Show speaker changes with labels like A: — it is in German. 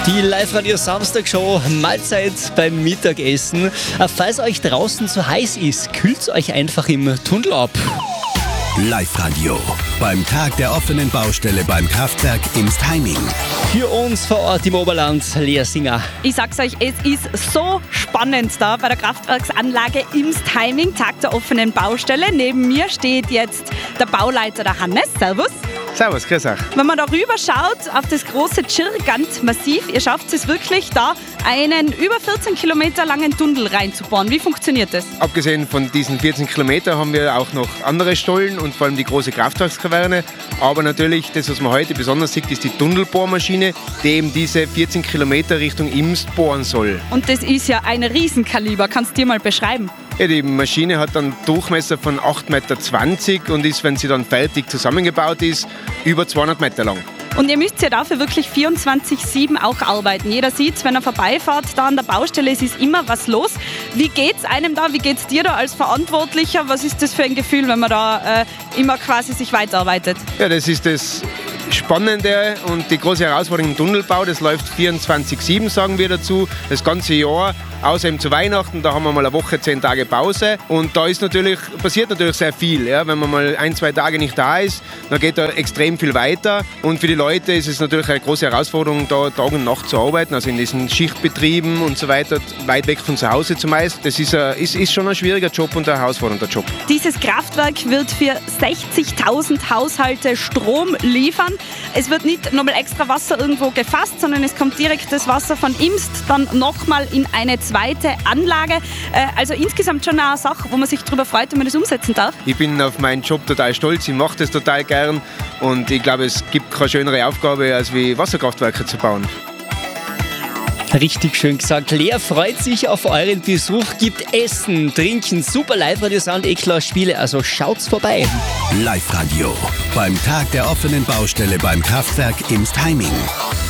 A: Die Live-Radio-Samstag-Show Mahlzeit beim Mittagessen. Falls euch draußen zu heiß ist, kühlt's euch einfach im Tunnel ab.
B: Live-Radio beim Tag der offenen Baustelle beim Kraftwerk Imst-Heiming.
A: Für uns vor Ort im Oberland, Lea Singer.
C: Ich sag's euch, es ist so spannend da bei der Kraftwerksanlage Imst-Heiming, Tag der offenen Baustelle. Neben mir steht jetzt der Bauleiter, der Hannes. Servus.
D: Servus, grüß euch.
C: Wenn man da rüber schaut auf das große Tschirgant-Massiv, ihr schafft es wirklich da, einen über 14 Kilometer langen Tunnel reinzubauen. Wie funktioniert das?
D: Abgesehen von diesen 14 Kilometern haben wir auch noch andere Stollen und vor allem die große Kraftwerkskaverne. Aber natürlich, das, was man heute besonders sieht, ist die Tunnelbohrmaschine, die eben diese 14 Kilometer Richtung Imst bohren soll.
C: Und das ist ja ein Riesenkaliber. Kannst du dir mal beschreiben?
D: Ja, die Maschine hat einen Durchmesser von 8,20 Meter und ist, wenn sie dann fertig zusammengebaut ist, über 200 Meter lang.
C: Und ihr müsst ja dafür wirklich 24/7 auch arbeiten. Jeder sieht, wenn er vorbeifährt, da an der Baustelle, es ist immer was los. Wie geht's einem da? Wie geht's dir da als Verantwortlicher? Was ist das für ein Gefühl, wenn man da immer quasi sich weiterarbeitet?
D: Ja, das ist das Spannende und die große Herausforderung im Tunnelbau. Das läuft 24/7, sagen wir dazu, das ganze Jahr. Außer eben zu Weihnachten, da haben wir mal eine Woche, 10 Tage Pause. Und da passiert natürlich sehr viel. Ja? Wenn man mal 1-2 Tage nicht da ist, dann geht da extrem viel weiter. Und für die Leute ist es natürlich eine große Herausforderung, da Tag und Nacht zu arbeiten, also in diesen Schichtbetrieben und so weiter, weit weg von zu Hause zumeist. Das ist schon ein schwieriger Job und ein herausfordernder Job.
C: Dieses Kraftwerk wird für 60.000 Haushalte Strom liefern. Es wird nicht nochmal extra Wasser irgendwo gefasst, sondern es kommt direkt das Wasser von Imst dann nochmal in eine zweite Anlage. Also insgesamt schon eine Sache, wo man sich darüber freut, wenn man das umsetzen darf.
D: Ich bin auf meinen Job total stolz, ich mache das total gern und ich glaube, es gibt keine schönere Aufgabe, als wie Wasserkraftwerke zu bauen.
A: Richtig schön gesagt. Lea freut sich auf euren Besuch, gibt Essen, Trinken, super Live-Radio-Sound, klar Spiele, also schaut's vorbei.
B: Live-Radio beim Tag der offenen Baustelle beim Kraftwerk Imst-Heiming.